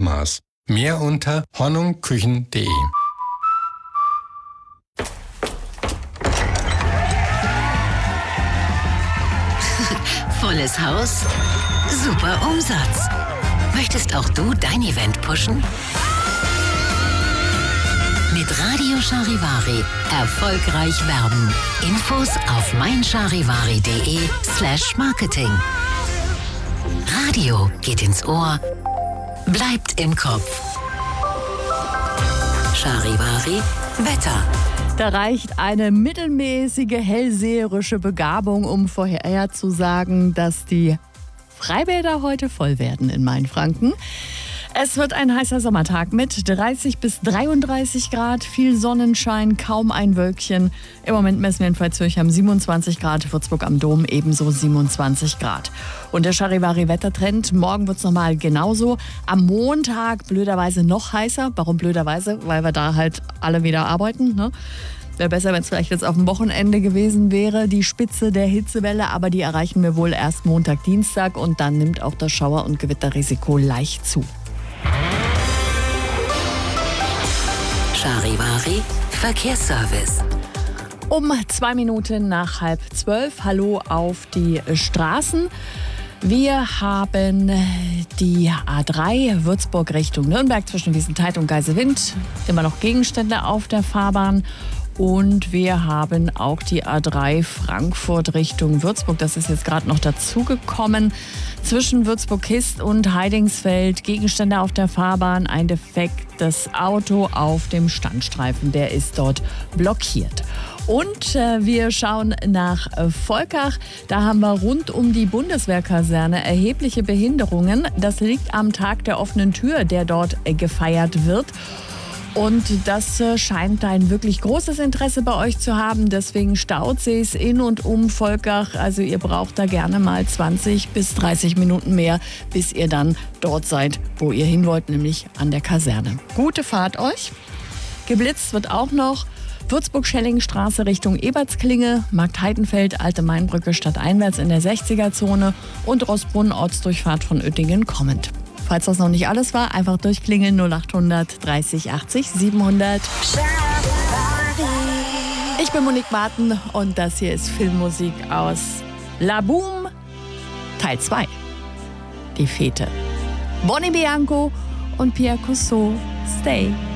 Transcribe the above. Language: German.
Hochmaß. Mehr unter hornungküchen.de. Volles Haus, super Umsatz. Möchtest auch du dein Event pushen? Mit Radio Charivari erfolgreich werben. Infos auf meincharivari.de/marketing. Radio geht ins Ohr, bleibt im Kopf. Charivari Wetter. Da reicht eine mittelmäßige hellseherische Begabung, um vorherzusagen, dass die Freibäder heute voll werden in Mainfranken. Es wird ein heißer Sommertag mit 30 bis 33 Grad, viel Sonnenschein, kaum ein Wölkchen. Im Moment messen wir in Pfalz-Zürich 27 Grad, Würzburg am Dom ebenso 27 Grad. Und der Charivari-Wettertrend, morgen wird es nochmal genauso. Am Montag blöderweise noch heißer. Warum blöderweise? Weil wir da halt alle wieder arbeiten, ne? Wäre besser, wenn es vielleicht jetzt auf dem Wochenende gewesen wäre, die Spitze der Hitzewelle, aber die erreichen wir wohl erst Montag, Dienstag und dann nimmt auch das Schauer- und Gewitterrisiko leicht zu. Charivari Verkehrsservice. Um 2 Minuten nach 11:30, hallo auf die Straßen. Wir haben die A3 Würzburg Richtung Nürnberg zwischen Wiesenthal und Geiselwind. Immer noch Gegenstände auf der Fahrbahn. Und wir haben auch die A3 Frankfurt Richtung Würzburg. Das ist jetzt gerade noch dazugekommen. Zwischen Würzburg-Kist und Heidingsfeld Gegenstände auf der Fahrbahn. Ein defektes Auto auf dem Standstreifen. Der ist dort blockiert. Und wir schauen nach Volkach. Da haben wir rund um die Bundeswehrkaserne erhebliche Behinderungen. Das liegt am Tag der offenen Tür, der dort gefeiert wird. Und das scheint ein wirklich großes Interesse bei euch zu haben. Deswegen staut es in und um Volkach. Also ihr braucht da gerne mal 20 bis 30 Minuten mehr, bis ihr dann dort seid, wo ihr hin wollt, nämlich an der Kaserne. Gute Fahrt euch. Geblitzt wird auch noch Würzburg-Schellingstraße Richtung Ebertsklinge, Markt Heidenfeld, Alte Mainbrücke stadteinwärts in der 60er-Zone und Rossbrunn Ortsdurchfahrt von Oettingen kommend. Falls das noch nicht alles war, einfach durchklingeln 0800 30 80 700. Ich bin Monique Marten und das hier ist Filmmusik aus La Boom Teil 2. Die Fete. Bonnie Bianco und Pierre Cousteau, Stay.